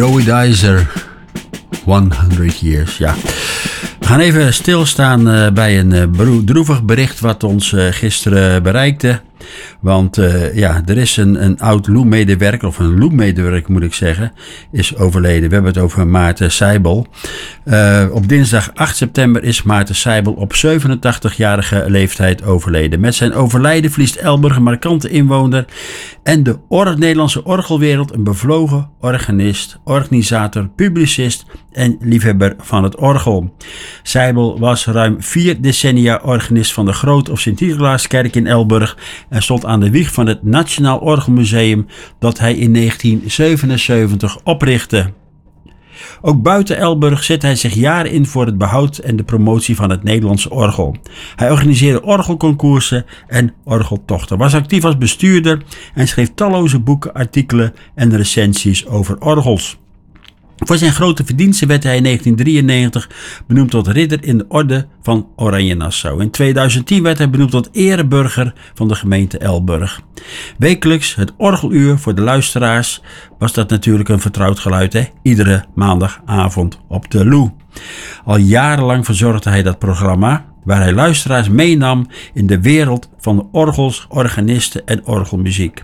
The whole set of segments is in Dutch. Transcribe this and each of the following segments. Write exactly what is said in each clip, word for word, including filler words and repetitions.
Joey Dizer, honderd Years, ja. We gaan even stilstaan uh, bij een uh, droevig bericht wat ons uh, gisteren bereikte. Want uh, ja, er is een, een oud Lou-medewerker, of een Lou-medewerker moet ik zeggen, is overleden. We hebben het over Maarten Seibel. Uh, op dinsdag acht september is Maarten Seibel op zevenentachtigjarige leeftijd overleden. Met zijn overlijden verliest Elburg een markante inwoner en de or- Nederlandse orgelwereld een bevlogen organist, organisator, publicist en liefhebber van het orgel. Seibel was ruim vier decennia organist van de Groot- of Sint-Nicolaaskerk in Elburg en stond aan de wieg van het Nationaal Orgelmuseum dat hij in negentien zevenenzeventig oprichtte. Ook buiten Elburg zet hij zich jaren in voor het behoud en de promotie van het Nederlandse orgel. Hij organiseerde orgelconcoursen en orgeltochten, was actief als bestuurder en schreef talloze boeken, artikelen en recensies over orgels. Voor zijn grote verdiensten werd hij in negentien drieënnegentig benoemd tot ridder in de orde van Oranje-Nassau. In tweeduizend tien werd hij benoemd tot ereburger van de gemeente Elburg. Wekelijks het orgeluur voor de luisteraars was dat natuurlijk een vertrouwd geluid, hè? Iedere maandagavond op de Lou. Al jarenlang verzorgde hij dat programma, waar hij luisteraars meenam in de wereld van de orgels, organisten en orgelmuziek.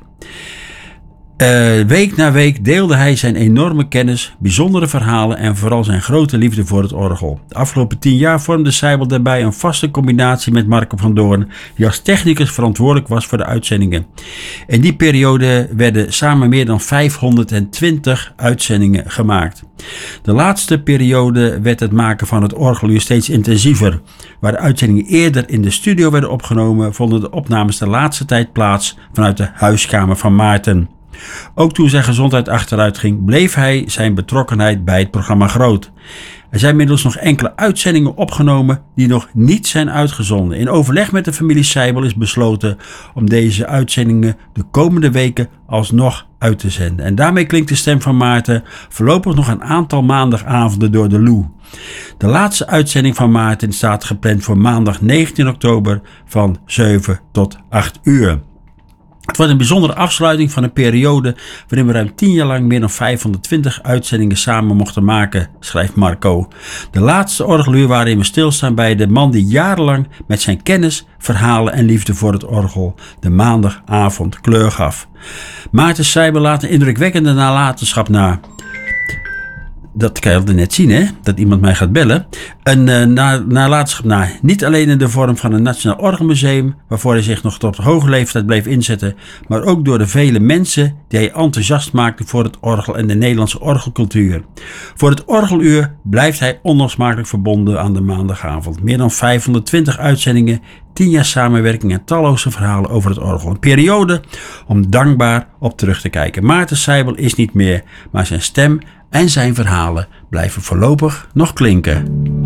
Uh, week na week deelde hij zijn enorme kennis, bijzondere verhalen en vooral zijn grote liefde voor het orgel. De afgelopen tien jaar vormde Seibel daarbij een vaste combinatie met Marco van Doorn, die als technicus verantwoordelijk was voor de uitzendingen. In die periode werden samen meer dan vijfhonderdtwintig uitzendingen gemaakt. De laatste periode werd het maken van het orgeluur steeds intensiever. Waar de uitzendingen eerder in de studio werden opgenomen, vonden de opnames de laatste tijd plaats vanuit de huiskamer van Maarten. Ook toen zijn gezondheid achteruit ging, bleef hij zijn betrokkenheid bij het programma groot. Er zijn inmiddels nog enkele uitzendingen opgenomen die nog niet zijn uitgezonden. In overleg met de familie Seibel is besloten om deze uitzendingen de komende weken alsnog uit te zenden. En daarmee klinkt de stem van Maarten voorlopig nog een aantal maandagavonden door de Lou. De laatste uitzending van Maarten staat gepland voor maandag negentien oktober van zeven tot acht uur. Het wordt een bijzondere afsluiting van een periode waarin we ruim tien jaar lang meer dan vijfhonderdtwintig uitzendingen samen mochten maken, schrijft Marco. De laatste orgeluur waarin we stilstaan bij de man die jarenlang met zijn kennis, verhalen en liefde voor het orgel de maandagavond kleur gaf. Maarten Seibel laat een indrukwekkende nalatenschap na. Dat kan je net zien, hè? Dat iemand mij gaat bellen. Een uh, na, nalatenschap na. Niet alleen in de vorm van een Nationaal Orgelmuseum, waarvoor hij zich nog tot hoge leeftijd bleef inzetten, maar ook door de vele mensen die hij enthousiast maakte voor het orgel en de Nederlandse orgelcultuur. Voor het orgeluur blijft hij onlosmakelijk verbonden aan de maandagavond. Meer dan vijfhonderdtwintig uitzendingen, tien jaar samenwerking en talloze verhalen over het orgel. Een periode om dankbaar op terug te kijken. Maarten Seibel is niet meer, maar zijn stem en zijn verhalen blijven voorlopig nog klinken.